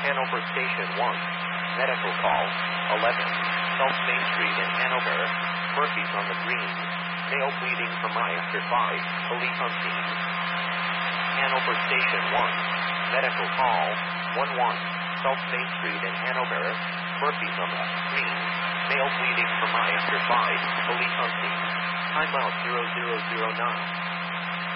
Hanover Station 1. Medical call 11. South Main Street in Hanover. Murphy's on the green. Male bleeding from eye after 5. Police on scene. Hanover Station 1. Medical call 11. South Main Street in Hanover. Murphy's on the green. Male bleeding from eye after 5. Police on scene. Timeout 0009.